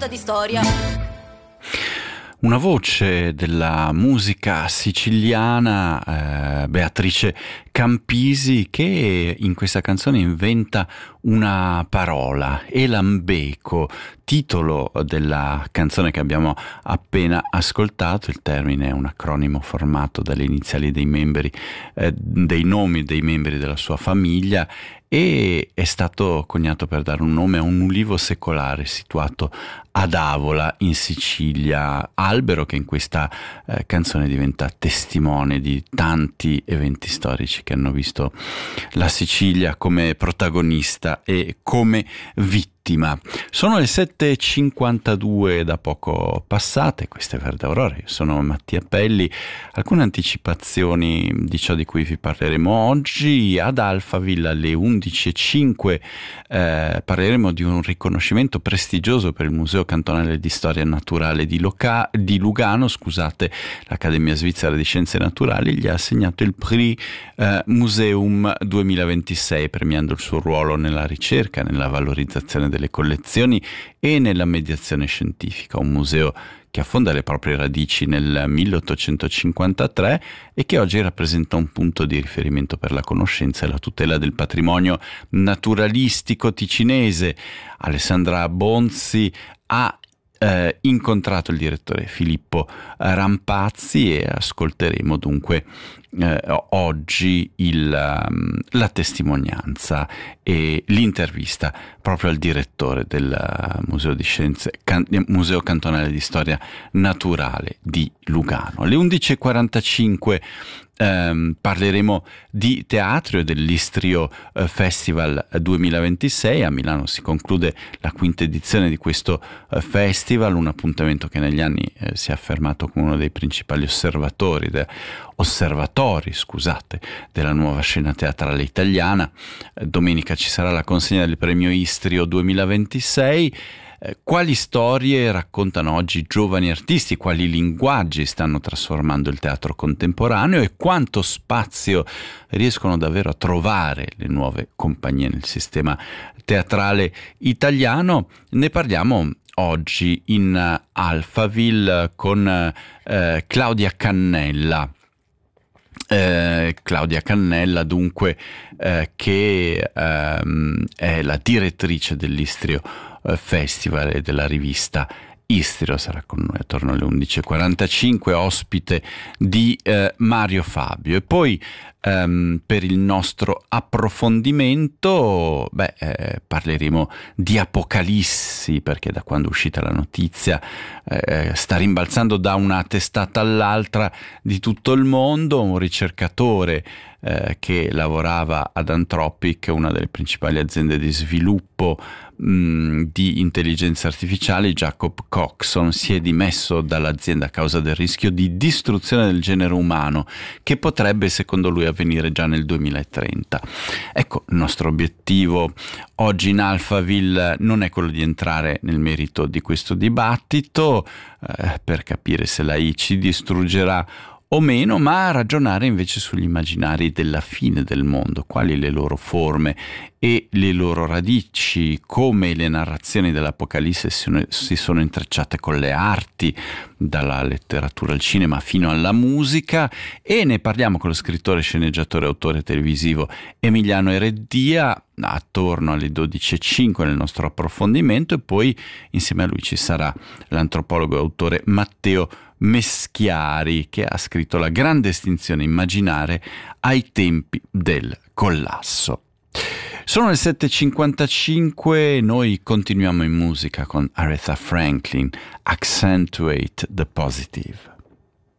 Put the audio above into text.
volta di storia. Una voce della musica siciliana, Beatrice Campisi, che in questa canzone inventa una parola, elambeco, titolo della canzone che abbiamo appena ascoltato. Il termine è un acronimo formato dalle iniziali dei membri, dei nomi dei membri della sua famiglia, e è stato coniato per dare un nome a un ulivo secolare situato ad Avola in Sicilia, albero che in questa canzone diventa testimone di tanti eventi storici che hanno visto la Sicilia come protagonista e come vittima. Sono le 7:52 da poco passate, questa è Verde Aurora, io sono Mattia Pelli. Alcune anticipazioni di ciò di cui vi parleremo oggi. Ad Alphaville alle 11:05 parleremo di un riconoscimento prestigioso per il Museo Cantonale di Storia Naturale di Lugano. L'Accademia Svizzera di Scienze Naturali gli ha assegnato il Prix Museum 2026, premiando il suo ruolo nella ricerca, nella valorizzazione delle collezioni e nella mediazione scientifica. Un museo che affonda le proprie radici nel 1853 e che oggi rappresenta un punto di riferimento per la conoscenza e la tutela del patrimonio naturalistico ticinese. Alessandra Bonzi ha incontrato il direttore Filippo Rampazzi e ascolteremo dunque oggi la testimonianza e l'intervista proprio al direttore del Museo Cantonale di Storia Naturale di Lugano. Alle 11:45 parleremo di teatro e dell'Istrio Festival 2026. A Milano si conclude la quinta edizione di questo festival, un appuntamento che negli anni si è affermato come uno dei principali osservatori della nuova scena teatrale italiana. Domenica ci sarà la consegna del premio Istrio 2026. Quali storie raccontano oggi giovani artisti, quali linguaggi stanno trasformando il teatro contemporaneo e quanto spazio riescono davvero a trovare le nuove compagnie nel sistema teatrale italiano? Ne parliamo oggi in Alphaville con Claudia Cannella. Claudia Cannella dunque che è la direttrice dell'Istrio Festival e della rivista Istrio. Sarà con noi attorno alle 11:45, ospite di Mario Fabio. E poi per il nostro approfondimento parleremo di Apocalissi, perché da quando è uscita la notizia sta rimbalzando da una testata all'altra di tutto il mondo. Un ricercatore che lavorava ad Anthropic, una delle principali aziende di sviluppo di intelligenza artificiale, Jacob Coxon, si è dimesso dall'azienda a causa del rischio di distruzione del genere umano che potrebbe, secondo lui, avvenire già nel 2030. Ecco, il nostro obiettivo oggi in Alphaville non è quello di entrare nel merito di questo dibattito per capire se l'AI ci distruggerà o meno, ma ragionare invece sugli immaginari della fine del mondo, quali le loro forme e le loro radici, come le narrazioni dell'Apocalisse si sono intrecciate con le arti, dalla letteratura al cinema fino alla musica. E ne parliamo con lo scrittore, sceneggiatore e autore televisivo Emiliano Ereddia attorno alle 12:05 nel nostro approfondimento, e poi insieme a lui ci sarà l'antropologo e autore Matteo Meschiari, che ha scritto La grande estinzione immaginare ai tempi del collasso. Sono le 7:55, noi continuiamo in musica con Aretha Franklin, Accentuate the Positive.